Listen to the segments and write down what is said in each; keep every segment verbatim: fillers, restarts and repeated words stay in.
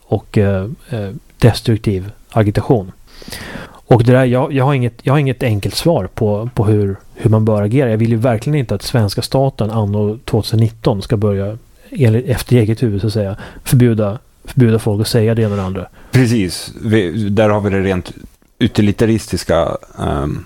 och eh, destruktiv agitation. Och det där, jag, jag, har inget, jag har inget enkelt svar på, på hur, hur man bör agera. Jag vill ju verkligen inte att svenska staten anno tjugonitton ska börja efter eget huvud så att säga förbjuda, förbjuda folk att säga det ena eller andra. Precis, vi, där har vi det rent utilitaristiska um,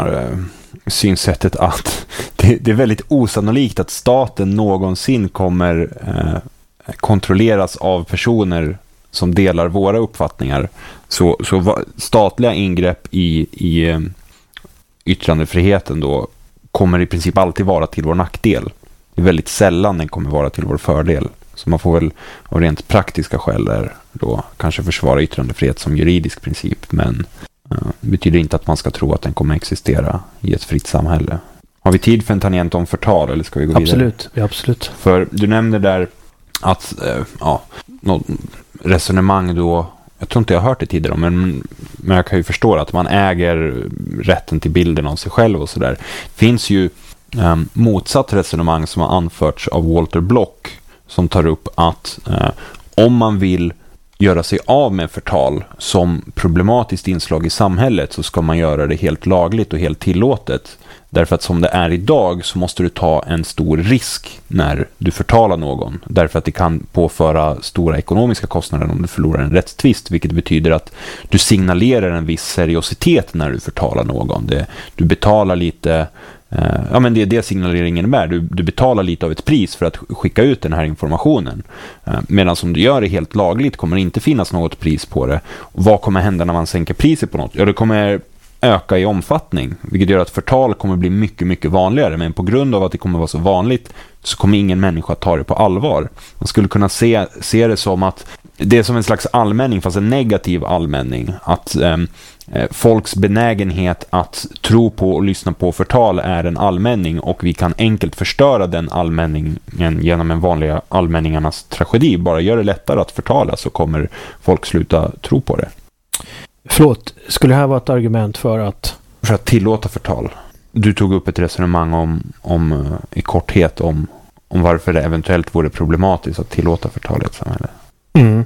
synsättet att det, det är väldigt osannolikt att staten någonsin kommer uh, kontrolleras av personer som delar våra uppfattningar. Så, så va, statliga ingrepp i, i um, yttrandefriheten då kommer i princip alltid vara till vår nackdel. Det är väldigt sällan den kommer vara till vår fördel. Så man får väl av rent praktiska skäl där då kanske försvara yttrandefrihet som juridisk princip, men uh, det betyder inte att man ska tro att den kommer existera i ett fritt samhälle. Har vi tid för en tangent om förtal eller ska vi gå absolut, vidare? Absolut, ja, absolut. För du nämnde där att uh, ja, något resonemang då, jag tror inte jag har hört det tidigare, men, men jag kan ju förstå att man äger rätten till bilden av sig själv och sådär. Finns ju um, motsatt resonemang som har anförts av Walter Block som tar upp att uh, om man vill göra sig av med förtal som problematiskt inslag i samhället så ska man göra det helt lagligt och helt tillåtet. Därför att som det är idag så måste du ta en stor risk när du förtalar någon. Därför att det kan påföra stora ekonomiska kostnader om du förlorar en rättstvist. Vilket betyder att du signalerar en viss seriositet när du förtalar någon. Det, du betalar lite... Eh, ja men det är det signaleringen är. Du, du betalar lite av ett pris för att skicka ut den här informationen. Eh, medan om du gör det helt lagligt kommer det inte finnas något pris på det. Och vad kommer hända när man sänker priset på något? Ja, det kommer öka i omfattning, vilket gör att förtal kommer bli mycket, mycket vanligare, men på grund av att det kommer vara så vanligt så kommer ingen människa ta det på allvar. Man skulle kunna se, se det som att det är som en slags allmänning, fast en negativ allmänning, att eh, folks benägenhet att tro på och lyssna på förtal är en allmänning och vi kan enkelt förstöra den allmänningen genom en vanlig allmänningarnas tragedi. Bara gör det lättare att förtala så kommer folk sluta tro på det. Förlåt, skulle det här vara ett argument för att... För att tillåta förtal. Du tog upp ett resonemang om, om i korthet om, om varför det eventuellt vore problematiskt att tillåta förtal i ett samhälle. Mm.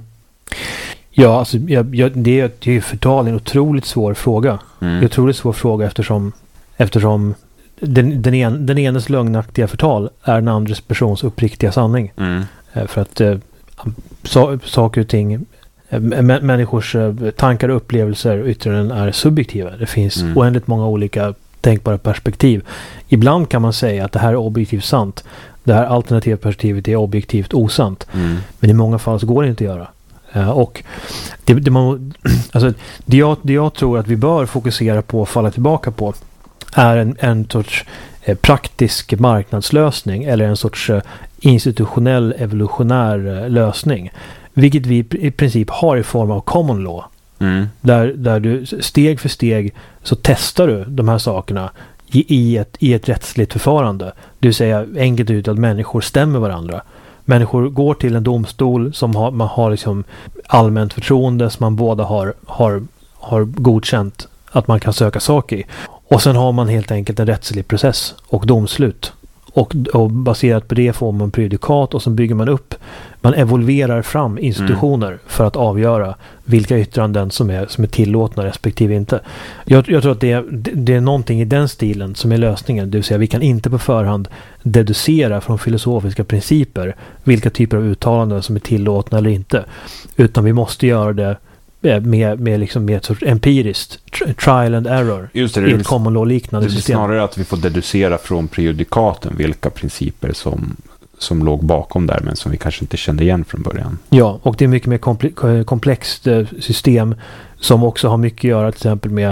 Ja, alltså, jag, jag, det, är, det är förtal en otroligt svår fråga. Mm. En otroligt svår fråga eftersom, eftersom den, den, en, den enes lögnaktiga förtal är den andres persons uppriktiga sanning. Mm. För att eh, so, saker och ting... människors tankar och upplevelser och yttranden är subjektiva. Det finns mm. oändligt många olika tänkbara perspektiv. Ibland kan man säga att det här är objektivt sant. Det här alternativa perspektivet är objektivt osant. Mm. Men i många fall så går det inte att göra. Uh, och det, det, man, alltså, det, jag, det jag tror att vi bör fokusera på och falla tillbaka på är en, en sorts eh, praktisk marknadslösning eller en sorts eh, institutionell evolutionär eh, lösning. Vilket vi i princip har i form av common law. Mm. Där, där du steg för steg så testar du de här sakerna i, i, ett, i ett rättsligt förfarande. Det vill säga enkelt ut att människor stämmer varandra. Människor går till en domstol som har, man har liksom allmänt förtroende som man båda har, har, har godkänt att man kan söka sak i. Och sen har man helt enkelt en rättslig process och domslut. Och, och baserat på det får man prejudikat och så bygger man upp, man evolverar fram institutioner mm. för att avgöra vilka yttranden som är, som är tillåtna respektive inte. Jag, jag tror att det är, det är någonting i den stilen som är lösningen. Det vill säga vi kan inte på förhand deducera från filosofiska principer vilka typer av uttalanden som är tillåtna eller inte. Utan vi måste göra det med, med, liksom med ett sorts empiriskt trial and error. Just det, det i ett common law-liknande system. Det är snarare att vi får deducera från prejudikaten vilka principer som, som låg bakom där men som vi kanske inte kände igen från början. Ja, och det är mycket mer komple- komplext system som också har mycket att göra till exempel med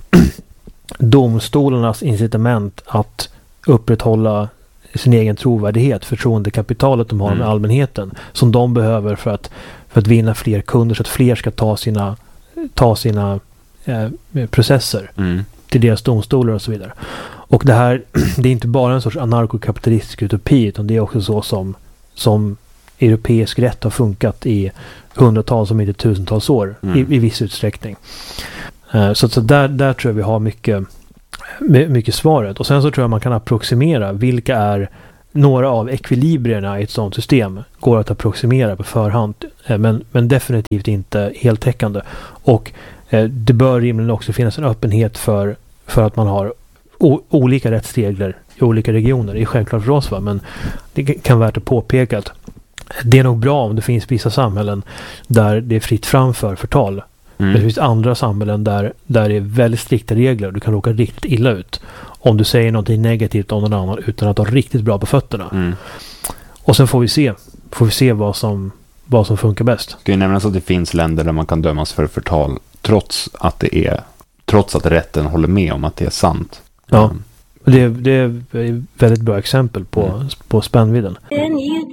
domstolarnas incitament att upprätthålla sin egen trovärdighet, förtroendekapitalet de har med mm. allmänheten som de behöver för att för att vinna fler kunder så att fler ska ta sina ta sina eh, processer mm. till deras domstolar och så vidare. Och det här, det är inte bara en sorts anarkokapitalistisk utopi utan det är också så som, som europeisk rätt har funkat i hundratals om inte tusentals år mm. i, i viss utsträckning. Eh, så så där, där tror jag vi har mycket mycket svaret. Och sen så tror jag man kan approximera vilka är några av ekvilibrierna i ett sådant system går att approximera på förhand, men, men definitivt inte heltäckande. Och eh, det bör rimligen också finnas en öppenhet för, för att man har o- olika rättsregler i olika regioner. Det är självklart för oss, va? Men det kan vara värt att påpeka att det är nog bra om det finns vissa samhällen där det är fritt fram för förtal. Mm. Men det finns andra samhällen där, där det är väldigt strikta regler och du kan råka riktigt illa ut om du säger någonting negativt om någon annan utan att ha riktigt bra på fötterna. Mm. Och sen får vi se får vi se vad som, vad som funkar bäst. Ska ju nämnas att det finns länder där man kan dömas för förtal trots att det är trots att rätten håller med om att det är sant. Ja, mm. det, det är ett väldigt bra exempel på, mm. på spännvidden.